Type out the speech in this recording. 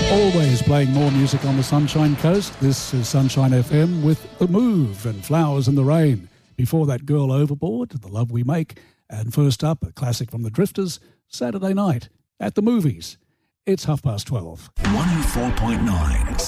Always playing more music on the Sunshine Coast. This is Sunshine FM with The Move and Flowers in the Rain. Before that, Girl Overboard, The Love We Make. And first up, a classic from the Drifters, Saturday Night at the Movies. It's 12:30. 104.9